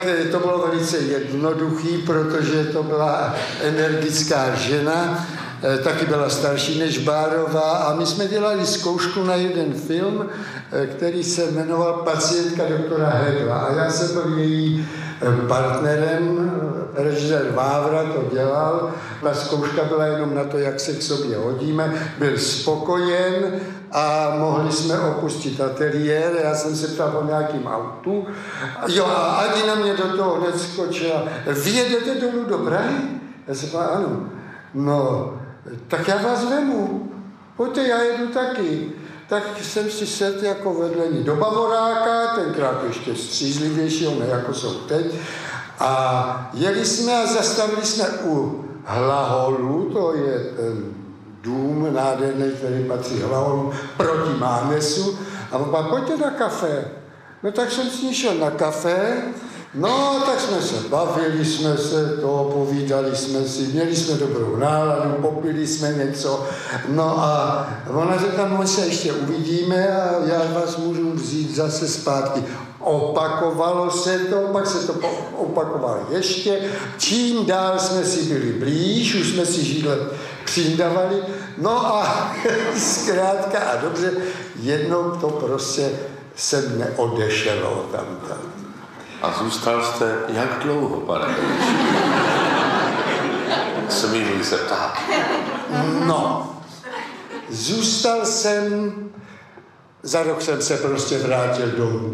To bylo velice jednoduchý, protože to byla energická žena, taky byla starší než Bárová a my jsme dělali zkoušku na jeden film, který se jmenoval Pacientka doktora Hedla a já jsem byl její partnerem, režisér Vávra to dělal, ta zkouška byla jenom na to, jak se k sobě hodíme, byl spokojen a mohli jsme opustit ateliér, já jsem se ptal o nějakým autu, jo a Adi na mě do toho hned skočila, vy jedete dolů do Prahy? Já jsem říkal, ano, no, tak já vás vemu, pojďte, já jedu taky. Tak jsem si sedl jako vedle ní do Bavoráka, tenkrát ještě střízlivějšího, ne jako jsou teď. A jeli jsme a zastavili jsme u Hlaholu, to je ten dům nádherný, který patří Hlaholu proti Mánesu. A on říkal, pojďte na kafe. No tak jsem s ní šel na kafe, no tak jsme se bavili, jsme se to, povídali jsme si, měli jsme dobrou náladu, popili jsme něco, no a ona řekla, my se ještě uvidíme a já vás můžu vzít zase zpátky. Opakovalo se to, pak se to opakovalo ještě, čím dál jsme si byli blíž, už jsme si židle přindavali, no a zkrátka a dobře, jednou to prostě se neodešelo tam. A zůstal jste jak dlouho, pane? Smím se ptát. No, zůstal jsem, za rok jsem se prostě vrátil domů.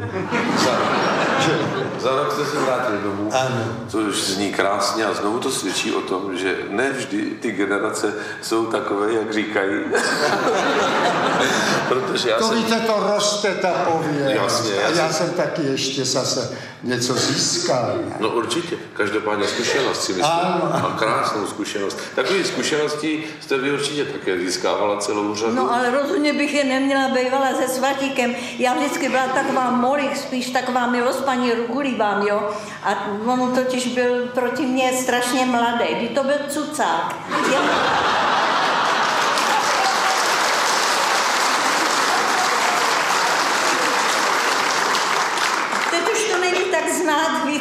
Za rok jste se vrátil domů? Ano. To už zní krásně a znovu to svědčí o tom, že ne vždy ty generace jsou takové, jak říkají. Protože já víte, to roste ta pověst. Jasně. A já jsem taky ještě zase něco získal. No určitě. Každopádně zkušenost si myslím. A krásnou zkušenost. Takové zkušenosti jste vy určitě také získávala celou řadu. No ale rozhodně bych je neměla bývala se Svatíkem. Já vždycky byla taková molich, spíš taková milospaní rugulívám, jo. A on totiž byl proti mně strašně mladý. Kdy to byl cucák. Znát, víte,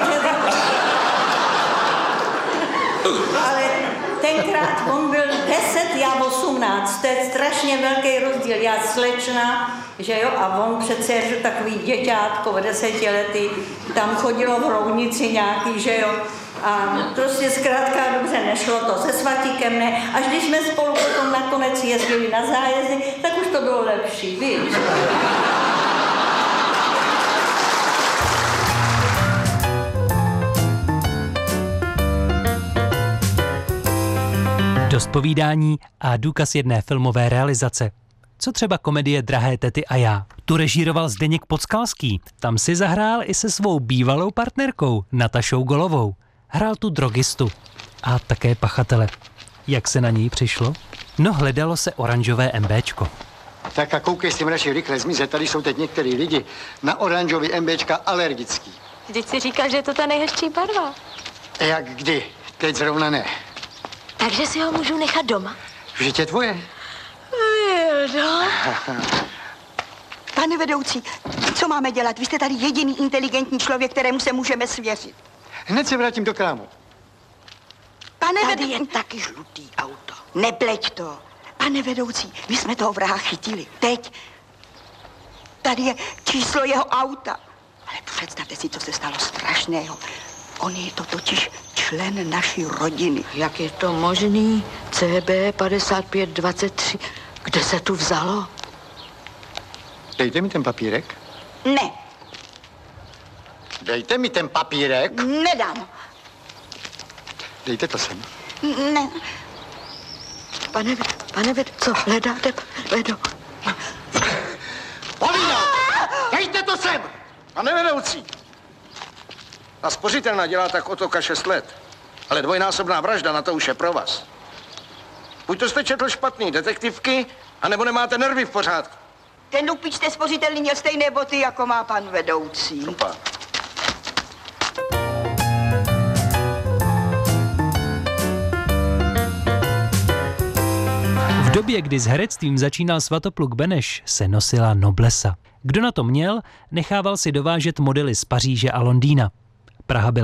ale tenkrát on byl 10, já 18, to je strašně velký rozdíl, já slečna, že jo, a on přece je takový děťátko, 10 lety, tam chodilo v rovnici nějaký, že jo, a prostě zkrátka dobře nešlo to, se Svatíkem ne, až když jsme spolu potom nakonec jezdili na zájezdy, tak už to bylo lepší, víš. Dost povídání a důkaz jedné filmové realizace. Co třeba komedie Drahé tety a já? Tu režíroval Zdeněk Podskalský. Tam si zahrál i se svou bývalou partnerkou Natašou Golovou. Hrál tu drogistu a také pachatele. Jak se na něj přišlo? No, hledalo se oranžové MBčko. Tak a koukej s tím radši rychle zmizet, tady jsou teď některý lidi na oranžový MBčka alergický. Vždyť si říkal, že je to ta nejhezčí barva. Jak kdy? Teď zrovna ne. Takže si ho můžu nechat doma? Vždyť je tvoje. Vildo. Pane vedoucí, co máme dělat? Vy jste tady jediný inteligentní člověk, kterému se můžeme svěřit. Hned se vrátím do krámu. Pane Tady je taky žlutý auto. Nepleť to. Pane vedoucí, my jsme toho vraha chytili. Teď. Tady je číslo jeho auta. Ale představte si, co se stalo strašného. On je to totiž člen naší rodiny. Jak je to možný? CB 5523. Kde se tu vzalo? Dejte mi ten papírek. Ne. Dejte mi ten papírek. Nedám. Dejte to sem. Ne. Pane, co hledáte? Vedo. Polina! Dejte to sem! Pane vedoucí! A spořitelna dělá tak otoka 6 let. Ale dvojnásobná vražda, na to už je pro vás. Buď to jste četl špatný detektivky, anebo nemáte nervy v pořádku. Ten lupič jste spořitelný měl stejné boty, jako má pan vedoucí. Super. V době, kdy s herectvím začínal Svatopluk Beneš, se nosila noblesa. Kdo na to měl, nechával si dovážet modely z Paříže a Londýna. Praha byla